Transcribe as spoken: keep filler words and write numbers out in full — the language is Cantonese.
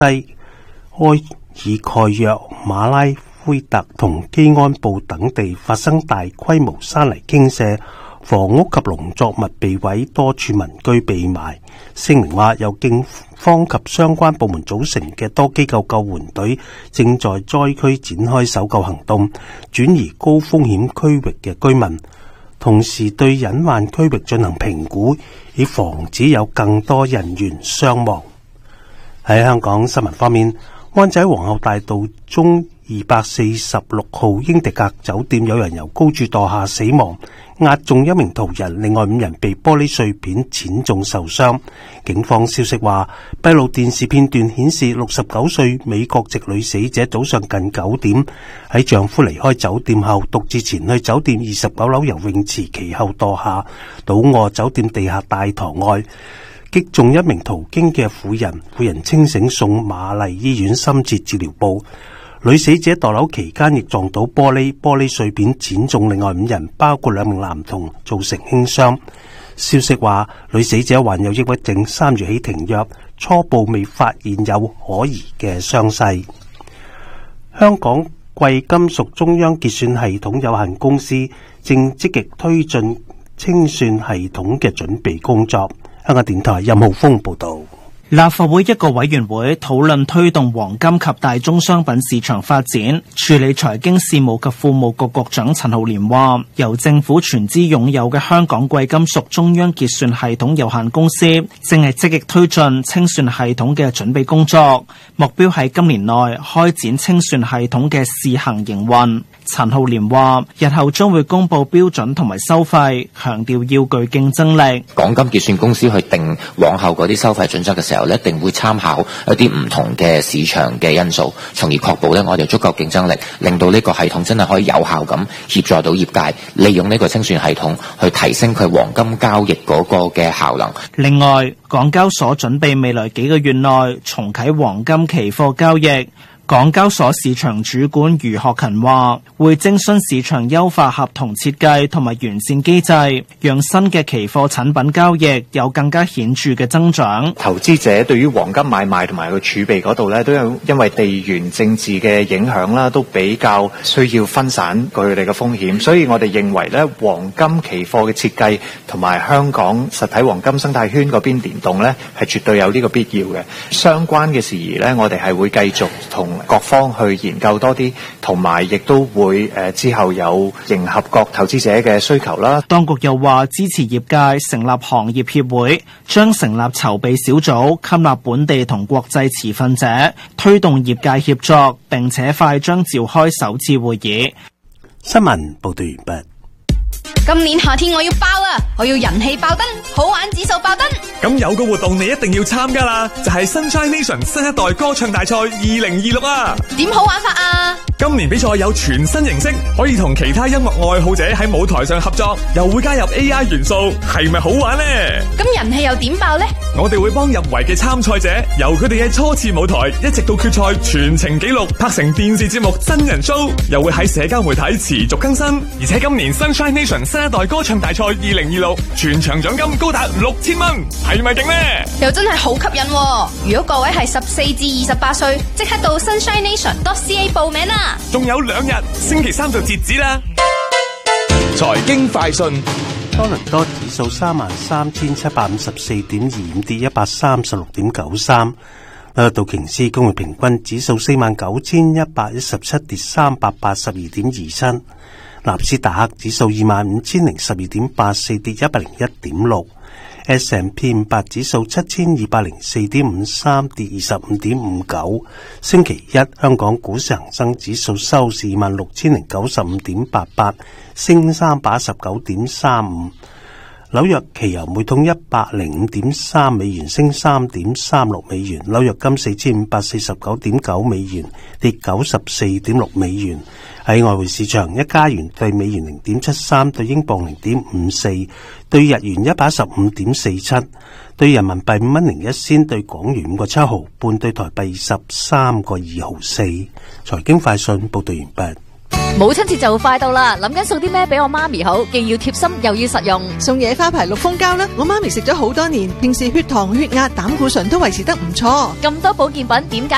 埃爾蓋約、馬拉灰特同基安布等地發生大規模山泥傾瀉，房屋及農作物被毀，多處民居被埋。聲明話，由警方及相關部門組成嘅多機構救援隊正在災區展開搜救行動，轉移高風險區域嘅居民，同時對隱患區域進行評估，以防止有更多人員傷亡。喺香港新聞方面，灣仔皇后大道中二百四十六號英迪格酒店有人由高處墮下死亡，壓中一名途人，另外五人被玻璃碎片濺中受傷。警方消息話，閉路電視片段顯示六十九歲美國籍女死者早上近九點喺丈夫離開酒店後，獨自前去酒店二十九樓游泳池，其後墮下倒臥酒店地下大堂外，擊中一名途經嘅婦人，婦人清醒送瑪麗醫院深切治療部。女死者墮樓期間亦撞到玻璃，玻璃碎片濺中另外五人，包括兩名男童，造成輕傷。消息話，女死者患有抑鬱症，三月起停藥，初步未發現有可疑嘅傷勢。香港貴金屬中央結算系統有限公司正積極推進清算系統嘅準備工作。香港電台任浩峰報道。 立法會一個委員會討論推動黃金及大宗商品市場發展，處理財經事務及庫務局局長陳浩濂話，由政府全資擁有嘅香港貴金屬中央結算系統有限公司正係積極推進清算系統嘅準備工作，目標喺今年內開展清算系統嘅試行營運。陳浩濂話，日後將會公布標準同埋收費，強調要具競爭力。 港金結算公司去定往後嗰啲收費準則嘅時候，一定會參考一啲唔同嘅市場嘅因素，從而確保咧我哋足夠競爭力，令到呢個系統真係可以有效咁協助到業界，利用呢個清算系統去提升佢黃金交易嗰個嘅效能。 另外，港交所準備未來幾個月內重啟黃金期貨交易。港交所市場主管余學勤話，會徵詢市場優化合同設計同埋完善機制，讓新嘅期貨產品交易有更加顯著嘅增長。 投資者對於黃金買賣同埋個儲備嗰度咧，都有因為地緣政治嘅影響啦，都比較需要分散佢哋嘅風險，所以我哋認為咧，黃金期貨嘅設計同埋香港實體黃金生態圈嗰邊聯動咧，係絕對有呢個必要嘅。相關嘅事宜咧，我哋係會繼續同各方去研究多啲，同埋亦都會誒、呃、之後有迎合各投資者嘅需求啦。 當局又話支持業界成立行業協會，將成立籌備小組，吸納本地同國際持份者，推動業界協作，並且快將召開首次會議。 新聞報道完畢。 今年夏天我要爆啊！我要人氣爆燈，好玩指數爆燈。 咁有個活動你一定要參加啦，就係 Sunshine Nation 新一代歌唱大賽二零二六啊！ 點好玩法啊？ 今年比賽有全新形式，可以同其他音樂愛好者喺舞台上合作，又會加入 A I 元素，係咪好玩呢？ 咁人氣又點爆呢？ 我哋會幫入圍嘅參賽者，由佢哋嘅初次舞台一直到決賽全程記錄，拍成電視節目真人 show，又會喺社交媒體持續更新。而且今年 Sunshine Nation 新一代歌唱大賽二零二六全場獎金高達六千蚊，係咪勁呢？ 又真係好吸引喎！如果各位係十四至二十八歲，即刻到 sunshine nation dot c a 報名啦！ 仲有兩日，星期三就截止啦。財經快訊， 多倫多指數三萬三千七百五十四點二五，跌一百三十六點九三。紐約道瓊斯工業平均指數四萬九千一百一十七，跌三百八十二點二七。納斯達克指數二萬五千零十二點八四，跌一百零一點六。S and P 五百指數七千二百零四點五三，跌二十五點五九。星期一香港股市恒生指數收市二萬六千零九十五點八八，升三百一十九點三五。紐約期油每桶一百零五點三美元，升三點三六美元。紐約金四千五百四十九點九美元，跌九十四點六美元。喺外匯市場，一加元對美元零點七三，對英鎊零點五四，對日元一百一十五點四七，對人民幣五蚊零一仙，對港元五個七毫半，對台幣十三個二毫四。財經快訊報道完畢。 母親節就快到啦，諗緊送啲咩俾我媽咪好，既要貼心又要實用。 送野花牌綠蜂膠啦，我媽咪食咗好多年，平時血糖、血壓、膽固醇都維持得唔錯。 咁多保健品點解